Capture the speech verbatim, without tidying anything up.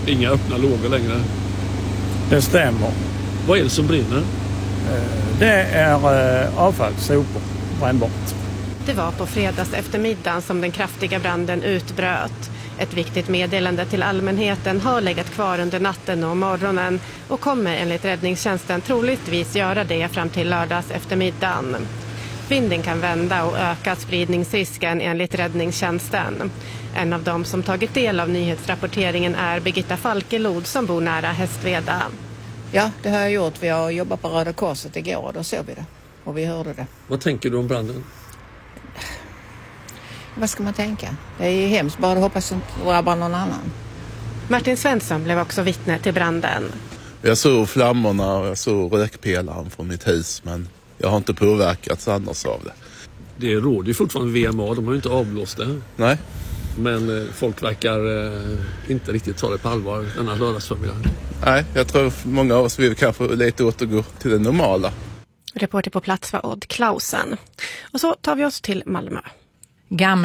Inga öppna lågor längre. Det stämmer. Vad är det som brinner? Det är avfall, sopor, brännbart. Det var på fredags eftermiddagen som den kraftiga branden utbröt. Ett viktigt meddelande till allmänheten har legat kvar under natten och morgonen och kommer enligt räddningstjänsten troligtvis göra det fram till lördags eftermiddagen. Vinden kan vända och öka spridningsrisken enligt räddningstjänsten. En av dem som tagit del av nyhetsrapporteringen är Birgitta Falkelod som bor nära Hästveda. Ja, det har jag gjort. Vi har jobbat på Röda Korset igår och då såg vi det. Och vi hörde det. Vad tänker du om branden? Vad ska man tänka? Det är ju hemskt, bara hoppas att det drabbar någon annan. Martin Svensson blev också vittne till branden. Jag såg flammorna och jag såg rökpelaren från mitt hus, men jag har inte påverkats annars av det. Det råder ju fortfarande V M A, de har ju inte avblåst det. Nej. Men eh, folk verkar eh, inte riktigt ta det på allvar denna lördagsförmiddag. Nej, jag tror många av oss vill kanske lite återgå till det normala. Reporter på plats var Odd Klausen. Och så tar vi oss till Malmö. Gamla